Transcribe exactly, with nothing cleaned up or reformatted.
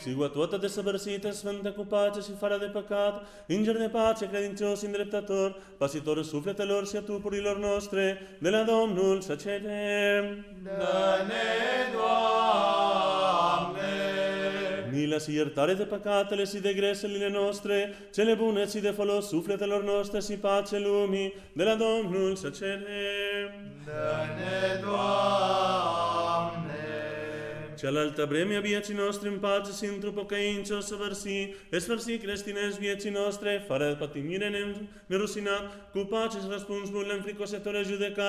Sigua toată desăvârșită, sfântă cu pace și fără de păcat, înger de pace, credincios și îndreptător, pasitorul sufletelor și a trupurilor noastre, de la Domnul să cerem. Dă-ne, Doamne! Milă și iertare de păcatele și de greșelile noastre, cele bune și de folos sufletelor noastre și pace lumii, de la Domnul să cerem. Dă-ne, Doamne! Cealaltă vreme a vieții noastre în pace și într-o pocăință o săvârși, e sfârși creștinezi vieții noastre, fără pătimire nerușinat, cu pace și răspuns bun la înfricoșătoare judecat,